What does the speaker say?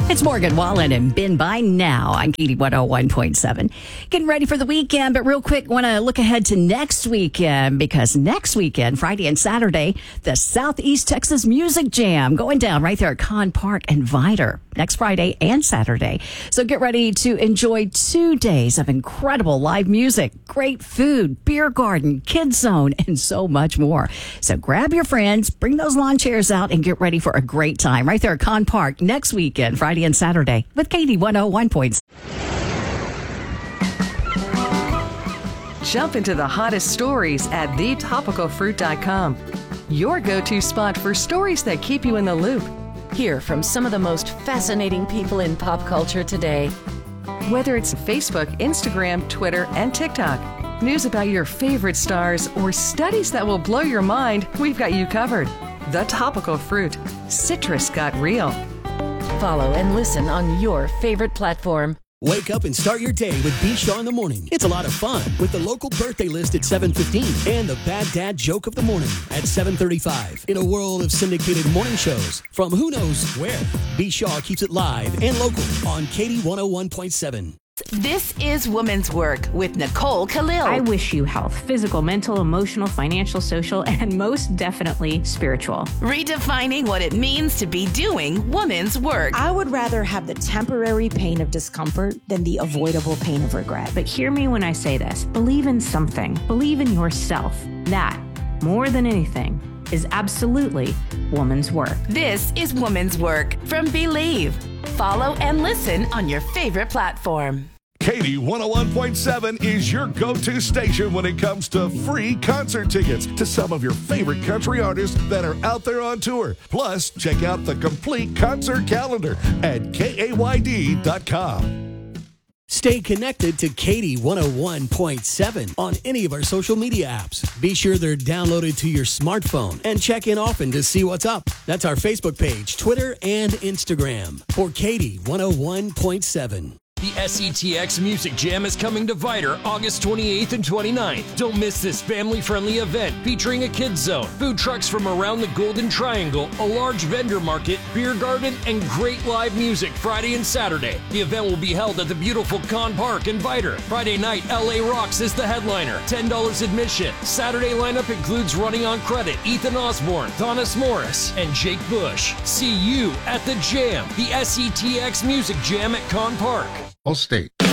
It's Morgan Wallen and Been By Now on Katie 101.7. Getting ready for the weekend, but real quick, want to look ahead to next weekend because next weekend, Friday and Saturday, the Southeast Texas Music Jam going down right there at Con Park and Vidor next Friday and Saturday. So get ready to enjoy 2 days of incredible live music, great food, beer garden, kids zone, and so much more. So grab your friends, bring those lawn chairs out, and get ready for a great time right there at Con Park next weekend, Friday and Saturday with Katie 101.7. Jump into the hottest stories at thetopicalfruit.com. Your go-to spot for stories that keep you in the loop. Hear from some of the most fascinating people in pop culture today. Whether it's Facebook, Instagram, Twitter, and TikTok, news about your favorite stars, or studies that will blow your mind, we've got you covered. The Topical Fruit. Citrus got real. Follow and listen on your favorite platform. Wake up and start your day with B. Shaw in the morning. It's a lot of fun with the local birthday list at 7:15 and the Bad Dad joke of the morning at 7:35. In a world of syndicated morning shows from who knows where, B. Shaw keeps it live and local on Katie 101.7. This is Women's Work with Nicole Khalil. I wish you health, physical, mental, emotional, financial, social, and most definitely spiritual. Redefining what it means to be doing women's work. I would rather have the temporary pain of discomfort than the avoidable pain of regret. But hear me when I say this. Believe in something. Believe in yourself. That, more than anything, is absolutely woman's work. This is Women's Work from Believe. Follow and listen on your favorite platform. Katie 101.7 is your go-to station when it comes to free concert tickets to some of your favorite country artists that are out there on tour. Plus, check out the complete concert calendar at kayd.com. Stay connected to Katie 101.7 on any of our social media apps. Be sure they're downloaded to your smartphone and check in often to see what's up. That's our Facebook page, Twitter, and Instagram for Katie 101.7. The SETX Music Jam is coming to Vidor August 28th and 29th. Don't miss this family-friendly event featuring a kids zone, food trucks from around the Golden Triangle, a large vendor market, beer garden, and great live music Friday and Saturday. The event will be held at the beautiful Con Park in Vidor. Friday night, LA Rocks is the headliner, $10 admission. Saturday lineup includes Running on Credit, Ethan Osborne, Thomas Morris, and Jake Bush. See you at the Jam, the SETX Music Jam at Con Park. Allstate.